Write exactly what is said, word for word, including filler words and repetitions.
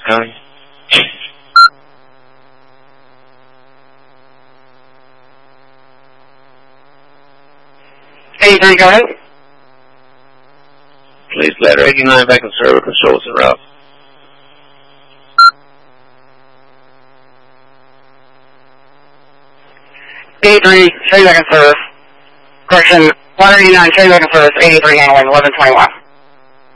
County. eighty-three, go ahead. Police ladder eighty-nine back in server, controls and route. eighty-three, show you back in service. Correction, one eighty-nine, show you back in service, eighty-three handling, eleven twenty-one.